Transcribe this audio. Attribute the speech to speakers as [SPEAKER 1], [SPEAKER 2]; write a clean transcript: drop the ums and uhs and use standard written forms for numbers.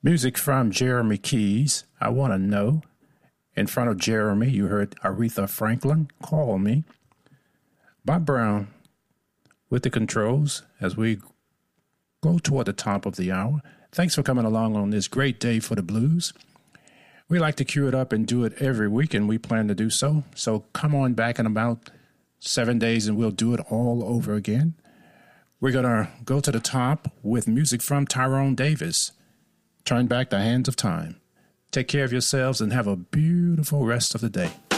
[SPEAKER 1] Music from Jeremy Keys, I Want to Know. In front of Jeremy, you heard Aretha Franklin, Call Me. Bob Brown with the controls as we go toward the top of the hour. Thanks for coming along on this great day for the blues. We like to cue it up and do it every week, and we plan to do so. So come on back in about 7 days, and we'll do it all over again. We're going to go to the top with music from Tyrone Davis. Turn back the hands of time. Take care of yourselves and have a beautiful rest of the day.